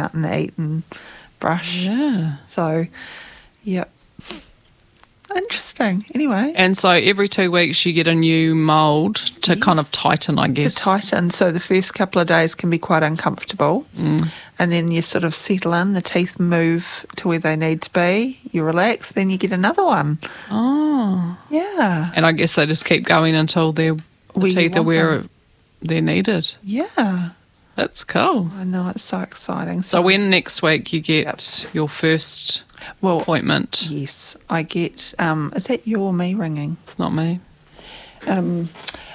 out and eat and brush. Yeah. So, yeah. Interesting. Anyway. And so every 2 weeks you get a new mould to kind of tighten, I guess. To tighten. So the first couple of days can be quite uncomfortable. And then you sort of settle in, the teeth move to where they need to be, you relax, then you get another one. Oh. Yeah. And I guess they just keep going until the teeth are where they're needed. Yeah. That's cool. I know, it's so exciting. So when next week you get your first appointment? Yes, I get, is that you or me ringing? It's not me. I'm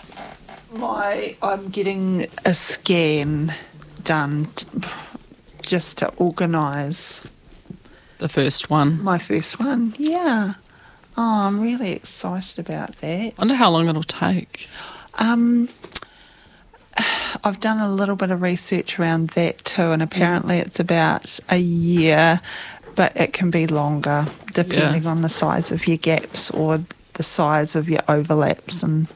getting a scan done just to organise. The first one. My first one, yeah. Oh, I'm really excited about that. I wonder how long it'll take. I've done a little bit of research around that too, and apparently it's about a year, but it can be longer depending on the size of your gaps or the size of your overlaps and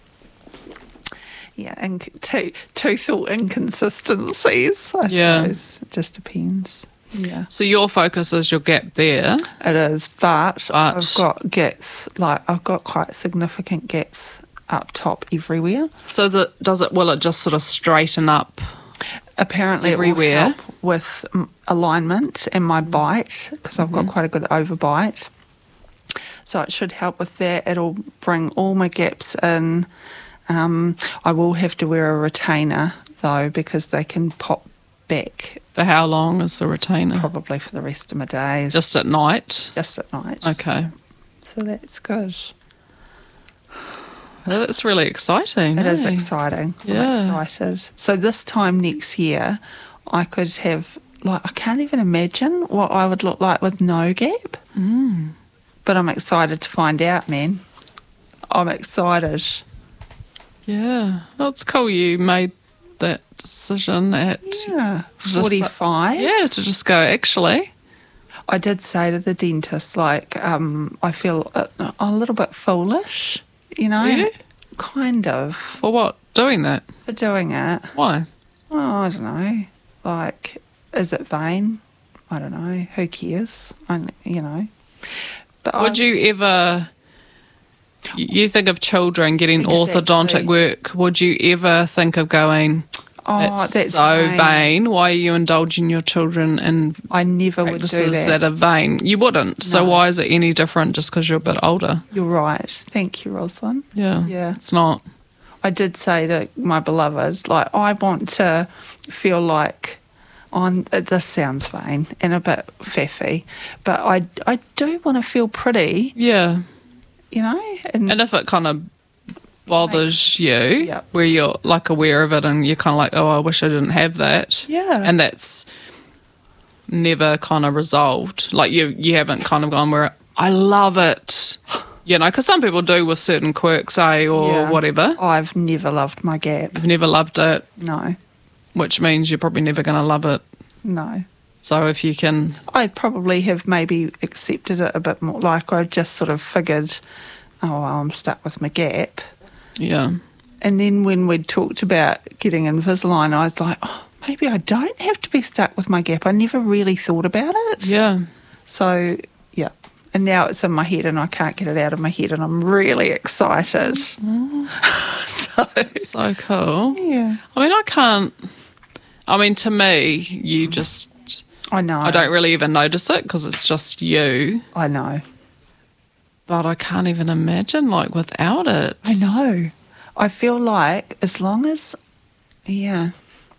and tooth inconsistencies, I suppose. It just depends. Yeah. So your focus is your gap there. It is, but I've got gaps, I've got quite significant gaps up top everywhere. So will it just sort of straighten up? Apparently everywhere? It will help with alignment and my bite, because I've got quite a good overbite. So it should help with that. It'll bring all my gaps in. I will have to wear a retainer though, because they can pop back. For how long is the retainer? Probably for the rest of my days. Just at night? Just at night. Okay. So that's good. Well, that's really exciting. It is exciting. Yeah. I'm excited. So this time next year, I could have, I can't even imagine what I would look like with no gap. But I'm excited to find out, man. I'm excited. Yeah. Well, it's cool you made that decision at 45. to just go, actually. I did say to the dentist, I feel a little bit foolish, Yeah? Kind of. For what? Doing that? For doing it. Why? Oh, I don't know. Is it vain? I don't know. Who cares? But Would you ever... You think of children getting orthodontic work. Would you ever think of going, that's so vain. Why are you indulging your children in I never would do practices that are vain? You wouldn't. No. So why is it any different just because you're a bit older? You're right. Thank you, Rosalind. Yeah. It's not. I did say to my beloved, I want to feel like this sounds vain and a bit faffy, but I do want to feel pretty. Yeah. And if it kind of bothers you, where you're aware of it and you're kind of like, oh, I wish I didn't have that. Yeah. And that's never kind of resolved. You haven't kind of gone where I love it. Because some people do with certain quirks, or whatever. I've never loved my gap. You've never loved it. No. Which means you're probably never going to love it. No. So if you can... I probably have maybe accepted it a bit more. I've just sort of figured, I'm stuck with my gap. Yeah. And then when we'd talked about getting Invisalign, I was like, maybe I don't have to be stuck with my gap. I never really thought about it. Yeah. So, yeah. And now it's in my head and I can't get it out of my head and I'm really excited. So cool. Yeah. To me, you just... I know. I don't really even notice it because it's just you. I know. But I can't even imagine, without it. I know. I feel like as long as I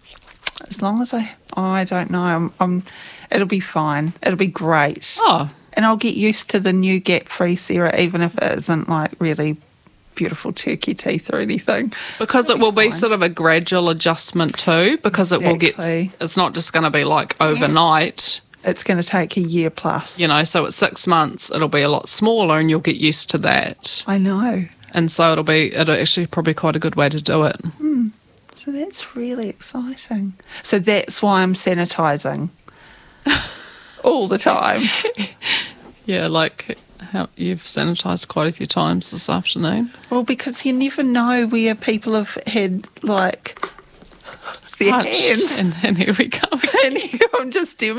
don't know, it'll be fine. It'll be great. Oh. And I'll get used to the new gap-free Sarah, even if it isn't, really beautiful turkey teeth or anything. Because it will be sort of a gradual adjustment too, because it will it's not just going to be overnight. It's going to take a year plus. So at 6 months it'll be a lot smaller and you'll get used to that. I know. And so it'll actually probably quite a good way to do it. So that's really exciting. So that's why I'm sanitising all the time. Yeah, how you've sanitised quite a few times this afternoon. Well, because you never know where people have had their hands. And here we go. And I'm just